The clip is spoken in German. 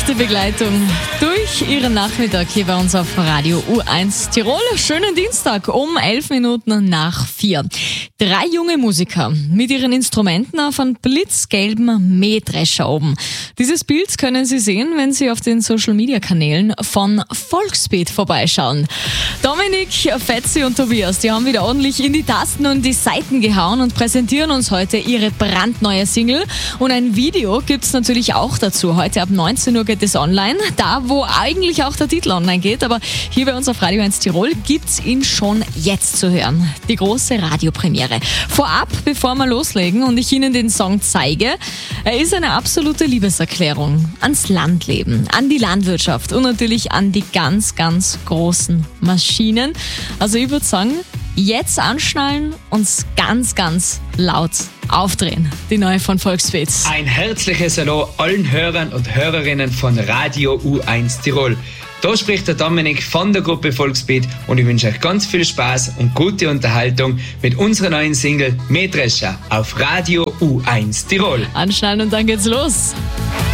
Sanfte Begleitung durch Ihren Nachmittag hier bei uns auf Radio U1 Tirol. Schönen Dienstag um 11 Minuten nach 4. 3 junge Musiker mit ihren Instrumenten auf einem blitzgelben Mähdrescher oben. Dieses Bild können Sie sehen, wenn Sie auf den Social-Media-Kanälen von Volksbeat vorbeischauen. Dominik, Fetzi und Tobias, die haben wieder ordentlich in die Tasten und die Saiten gehauen und präsentieren uns heute ihre brandneue Single. Und ein Video gibt's natürlich auch dazu. Heute ab 19 Uhr geht es online, da wo eigentlich auch der Titel online geht. Aber hier bei uns auf Radio 1 Tirol gibt's ihn schon jetzt zu hören. Die große Radiopremiere. Vorab, bevor wir loslegen und ich Ihnen den Song zeige, er ist eine absolute Liebeserklärung ans Landleben, an die Landwirtschaft und natürlich an die ganz, ganz großen Maschinen. Also ich würde sagen, jetzt anschnallen und ganz, ganz laut aufdrehen. Die neue von Volksbeat. Ein herzliches Hallo allen Hörern und Hörerinnen von Radio U1 Tirol. Da spricht der Dominik von der Gruppe Volksbeat und ich wünsche euch ganz viel Spaß und gute Unterhaltung mit unserer neuen Single Mähdrescher auf Radio U1 Tirol. Anschnallen und dann geht's los.